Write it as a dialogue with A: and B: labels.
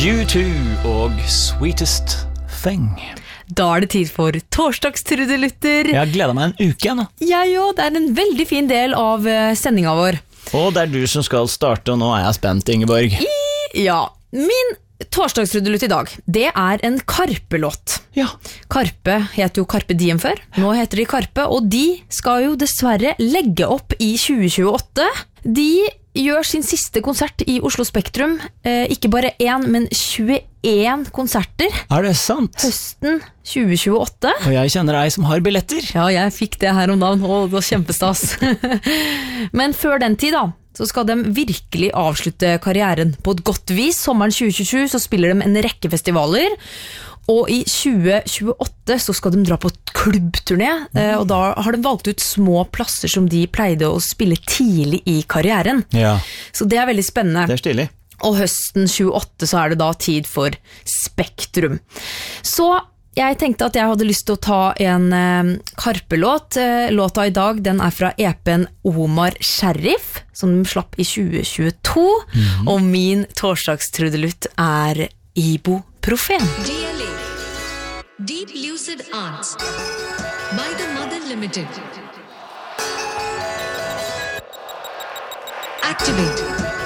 A: U2 og Sweetest Thing.
B: Da det tid for torsdagstrudelutter.
A: Jeg gleder meg en uke igjen.
B: Jeg òg, det en veldig fin del av sendinga vår.
A: Og det du som skal starte, og nå jeg spent, Ingeborg.
B: Ja, min torsdagstrudelutt i dag, det en Karpe-låt.
A: Ja.
B: Karpe heter jo Carpe Diem før, nå heter de Karpe, og de skal jo dessverre legge opp i 2028. De gjør sin siste konsert i Oslo Spektrum, ikke bare 1, men 21 konserter.
A: Det sant?
B: Høsten 2028.
A: Og jeg kjenner deg som har billetter.
B: Ja, jeg fikk det her om dagen, og det var kjempestas. Men før den tid da, så skal de virkelig avslutte karrieren på et godt vis. Sommeren 2027 så spiller de en rekke festivaler, og i 2028 så skal de dra på klubbturné, og da har de valgt ut små plasser som de pleide å spille tidlig i karrieren.
A: Ja.
B: Så det veldig spennende.
A: Det stilig.
B: Og høsten 28 så det da tid for Spektrum. Så jeg tenkte at jeg hadde lyst til å ta en Karpe-låt. Låta i dag, den fra EP-en Omar Sheriff, som de slapp i 2022. Og min torsdagstrudelutt Ibuprofen.
C: Deep Lucid Arts by the Mother Limited. Activate.